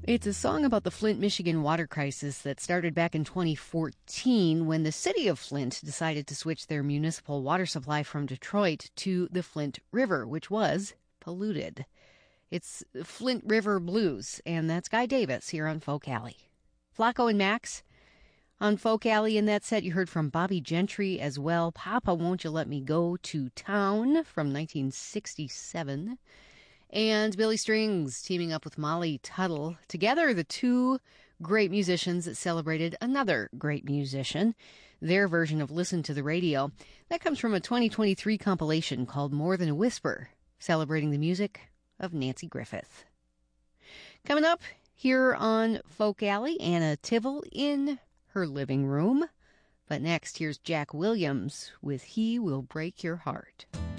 It's a song about the Flint, Michigan water crisis that started back in 2014 when the city of Flint decided to switch their municipal water supply from Detroit to the Flint River, which was polluted. It's Flint River Blues, and that's Guy Davis here on Folk Alley. Flacco and Max on Folk Alley. In that set, you heard from Bobby Gentry as well. Papa, Won't You Let Me Go to Town from 1967. And Billy Strings teaming up with Molly Tuttle. Together, the two great musicians that celebrated another great musician, their version of Listen to the Radio. That comes from a 2023 compilation called More Than a Whisper, celebrating the music of Nancy Griffith. Coming up here on Folk Alley, Anna Tivell in her living room. But next, here's Jack Williams with He Will Break Your Heart.